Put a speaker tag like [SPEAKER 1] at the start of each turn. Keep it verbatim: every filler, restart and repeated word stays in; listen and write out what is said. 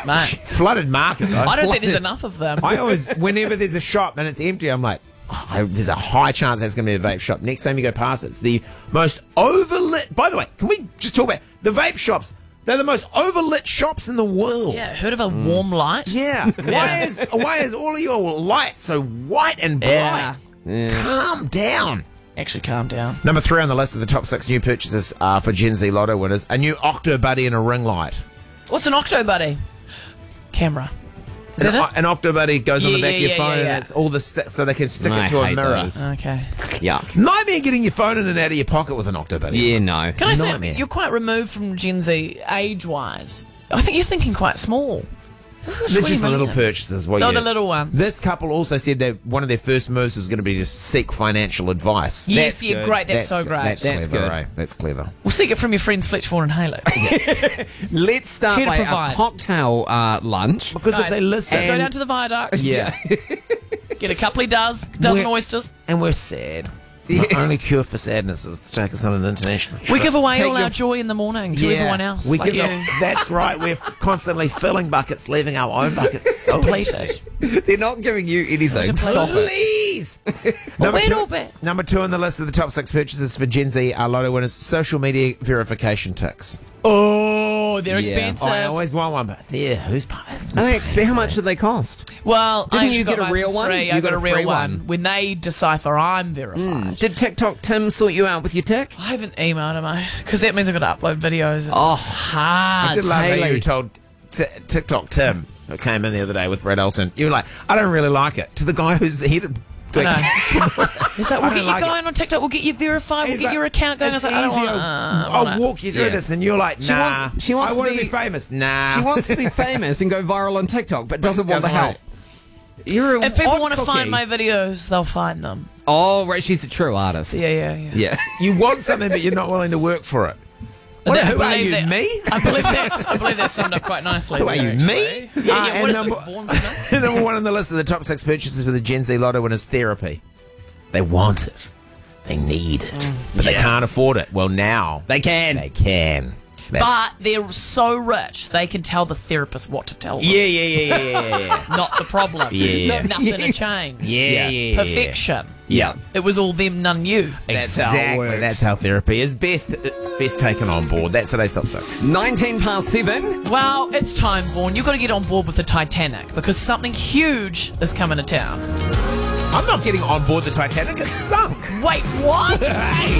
[SPEAKER 1] Mate.
[SPEAKER 2] Flooded market, though.
[SPEAKER 1] I don't think there's enough of them.
[SPEAKER 2] I always, whenever there's a shop and it's empty, I'm like, oh, there's a high chance that's going to be a vape shop. Next time you go past, it's the most overlit. By the way, can we just talk about the vape shops? They're the most overlit shops in the world.
[SPEAKER 1] Yeah, heard of a warm light?
[SPEAKER 2] Yeah. Why is why is all of your light so white and bright?
[SPEAKER 1] Yeah.
[SPEAKER 3] Yeah.
[SPEAKER 2] Calm down.
[SPEAKER 1] Actually, calm down.
[SPEAKER 2] Number three on the list of the top six new purchases uh, for Gen Z Lotto winners: a new Octo Buddy and a ring light.
[SPEAKER 1] What's an Octo Buddy? Camera. Is
[SPEAKER 2] An,
[SPEAKER 1] that it?
[SPEAKER 2] an Octo Buddy goes on
[SPEAKER 1] Yeah,
[SPEAKER 2] the back
[SPEAKER 1] yeah,
[SPEAKER 2] of your
[SPEAKER 1] yeah,
[SPEAKER 2] phone
[SPEAKER 1] yeah, yeah.
[SPEAKER 2] and it's all the st- so they can stick
[SPEAKER 3] I
[SPEAKER 2] it to a
[SPEAKER 3] hate
[SPEAKER 2] mirror.
[SPEAKER 3] those.
[SPEAKER 1] Okay.
[SPEAKER 3] Yuck.
[SPEAKER 2] Nightmare getting your phone in and out of your pocket with an Octo Buddy.
[SPEAKER 3] Yeah, no.
[SPEAKER 1] Can I say,
[SPEAKER 2] Nightmare.
[SPEAKER 1] you're quite removed from Gen Z age-wise. I think you're thinking quite small.
[SPEAKER 2] They're just the little purchases. Well,
[SPEAKER 1] Oh,
[SPEAKER 2] yeah.
[SPEAKER 1] the little ones.
[SPEAKER 2] This couple also said that one of their first moves was going to be to seek financial advice.
[SPEAKER 1] Yes,
[SPEAKER 3] That's
[SPEAKER 1] yeah,
[SPEAKER 3] good.
[SPEAKER 1] great. That's, so
[SPEAKER 2] good.
[SPEAKER 1] great.
[SPEAKER 2] That's,
[SPEAKER 3] That's
[SPEAKER 2] clever,
[SPEAKER 3] good.
[SPEAKER 2] eh? That's clever.
[SPEAKER 1] We'll seek it from your friends Fletch, Vaughan and Halo.
[SPEAKER 3] Let's start
[SPEAKER 1] Here to
[SPEAKER 3] by a
[SPEAKER 1] provide.
[SPEAKER 3] cocktail uh, lunch.
[SPEAKER 2] Because if
[SPEAKER 1] Right.
[SPEAKER 2] they listen,
[SPEAKER 1] Let's go down to the viaduct.
[SPEAKER 2] yeah,
[SPEAKER 1] Get a couple of does, dozen
[SPEAKER 2] We're-
[SPEAKER 1] oysters.
[SPEAKER 2] and we're sad. The only cure for sadness is to take us on an international trip.
[SPEAKER 1] We give away
[SPEAKER 3] Take
[SPEAKER 1] all
[SPEAKER 3] your-
[SPEAKER 1] our joy in the morning to
[SPEAKER 2] Yeah,
[SPEAKER 1] everyone else.
[SPEAKER 2] We
[SPEAKER 1] like
[SPEAKER 2] give
[SPEAKER 1] you.
[SPEAKER 2] them- that's right. We're constantly filling buckets, leaving our own buckets so
[SPEAKER 1] Depleted.
[SPEAKER 3] They're not giving you anything.
[SPEAKER 1] Depleted.
[SPEAKER 3] Stop it.
[SPEAKER 2] Please.
[SPEAKER 1] A
[SPEAKER 2] number,
[SPEAKER 1] little
[SPEAKER 2] two,
[SPEAKER 1] bit.
[SPEAKER 2] number two on the list of the top six purchases for Gen Z are Lotto winners: social media verification ticks.
[SPEAKER 1] Oh, they're
[SPEAKER 3] Yeah.
[SPEAKER 1] expensive.
[SPEAKER 2] I always want one, but there, who's part of
[SPEAKER 3] Alex, how much do they cost?
[SPEAKER 1] well,
[SPEAKER 3] Didn't
[SPEAKER 1] I
[SPEAKER 3] you
[SPEAKER 1] actually
[SPEAKER 3] get
[SPEAKER 1] got
[SPEAKER 3] a
[SPEAKER 1] mine
[SPEAKER 3] real
[SPEAKER 1] for
[SPEAKER 3] one?
[SPEAKER 1] free.
[SPEAKER 3] You
[SPEAKER 1] I
[SPEAKER 3] got
[SPEAKER 1] got
[SPEAKER 3] a
[SPEAKER 1] a real
[SPEAKER 3] free
[SPEAKER 1] one.
[SPEAKER 3] one.
[SPEAKER 1] When they decipher I'm verified.
[SPEAKER 3] Did TikTok Tim sort you out with your tick?
[SPEAKER 1] I haven't emailed him, because that means I've got to upload videos. It's
[SPEAKER 3] Oh,
[SPEAKER 1] hard.
[SPEAKER 2] I did love how
[SPEAKER 3] Haley.
[SPEAKER 2] you told t- TikTok Tim, who came in the other day with Brad Olsen. You were like, I don't really like it. To the guy who's the head of.
[SPEAKER 1] I know. He's like,
[SPEAKER 2] I
[SPEAKER 1] we'll
[SPEAKER 2] don't
[SPEAKER 1] get you
[SPEAKER 2] like it.
[SPEAKER 1] going on TikTok. We'll get you verified. We'll
[SPEAKER 2] He's
[SPEAKER 1] get
[SPEAKER 2] like,
[SPEAKER 1] your account going. I was
[SPEAKER 2] "It's
[SPEAKER 1] like, I don't
[SPEAKER 2] easy.
[SPEAKER 1] want
[SPEAKER 2] I'll,
[SPEAKER 1] to.
[SPEAKER 2] I'll walk you through
[SPEAKER 3] Yeah.
[SPEAKER 2] this. And you're like, nah.
[SPEAKER 3] She wants- she wants
[SPEAKER 2] I
[SPEAKER 3] to
[SPEAKER 2] want to
[SPEAKER 3] be-
[SPEAKER 2] be famous. Nah.
[SPEAKER 3] She wants to be famous and go viral on TikTok, but doesn't want the
[SPEAKER 2] doesn't
[SPEAKER 3] help. You're a
[SPEAKER 1] If people
[SPEAKER 3] odd
[SPEAKER 1] want to
[SPEAKER 3] cookie.
[SPEAKER 1] find my videos, they'll find them.
[SPEAKER 3] Oh, right, she's a true artist.
[SPEAKER 1] Yeah, yeah, yeah.
[SPEAKER 3] Yeah.
[SPEAKER 2] You want something, but you're not willing to work for it. What,
[SPEAKER 1] That- I
[SPEAKER 2] who are
[SPEAKER 1] believe
[SPEAKER 2] you,
[SPEAKER 1] that-
[SPEAKER 2] me?
[SPEAKER 1] I believe that's. I believe that summed up quite nicely.
[SPEAKER 2] Who are
[SPEAKER 1] there,
[SPEAKER 2] you, me?
[SPEAKER 1] actually. Yeah,
[SPEAKER 2] Uh,
[SPEAKER 1] yeah.
[SPEAKER 2] and
[SPEAKER 1] What is
[SPEAKER 2] number-
[SPEAKER 1] this, Vaughan Smith?
[SPEAKER 2] Number one on the list of the top six purchases for the Gen Z Lotto winners: therapy. They want it. They need it. But they
[SPEAKER 1] yeah.
[SPEAKER 2] can't afford it. Well, now
[SPEAKER 3] They can.
[SPEAKER 2] they can. That's-
[SPEAKER 1] But they're so rich, they can tell the therapist what to tell them.
[SPEAKER 2] yeah, yeah, yeah, yeah, yeah, yeah.
[SPEAKER 1] Not the problem.
[SPEAKER 2] Yeah.
[SPEAKER 1] Nothing to
[SPEAKER 3] Yes.
[SPEAKER 1] change.
[SPEAKER 2] Yeah, yeah, yeah.
[SPEAKER 1] Perfection.
[SPEAKER 2] Yeah.
[SPEAKER 1] It was all them, none you.
[SPEAKER 3] That's how it
[SPEAKER 2] Exactly.
[SPEAKER 3] works.
[SPEAKER 2] That's how therapy is best best taken on board. That's today's top six.
[SPEAKER 3] nineteen past seven.
[SPEAKER 1] Well, it's time, Vaughan. You've got to get on board with the Titanic because something huge is coming to town.
[SPEAKER 2] I'm not getting on board the Titanic. It's sunk.
[SPEAKER 1] Wait, what?